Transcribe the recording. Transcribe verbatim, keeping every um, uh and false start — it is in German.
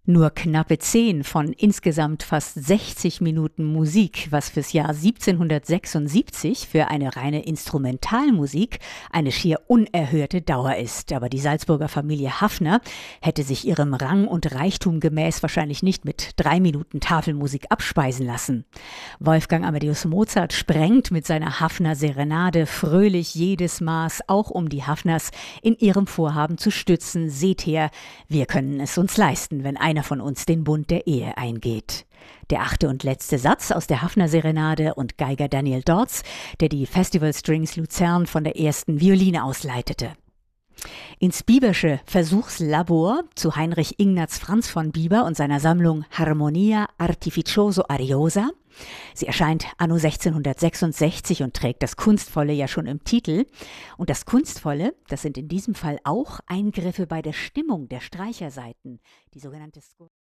Nur knappe zehn von insgesamt fast sechzig Minuten Musik, was fürs Jahr siebzehnhundertsechsundsiebzig für eine reine Instrumentalmusik eine schier unerhörte Dauer ist. Aber die Salzburger Familie Haffner hätte sich ihrem Rang und Reichtum gemäß wahrscheinlich nicht mit drei Minuten Tafelmusik abspeisen lassen. Wolfgang Amadeus Mozart sprengt mit seiner Haffner-Serenade fröhlich jedes Maß, auch um die Haffners in ihrem Vorhaben zu stützen. Seht her, wir können es uns leisten, wenn einer von uns den Bund der Ehe eingeht. Der achte und letzte Satz aus der Haffner-Serenade und Geiger Daniel Dorz, der die Festival Strings Luzern von der ersten Violine ausleitete. Ins Biebersche Versuchslabor zu Heinrich Ignaz Franz von Bieber und seiner Sammlung Harmonia Artificioso Ariosa. Sie erscheint anno sechzehnhundertsechsundsechzig und trägt das Kunstvolle ja schon im Titel. Und das Kunstvolle, das sind in diesem Fall auch Eingriffe bei der Stimmung der Streichersaiten, die sogenannte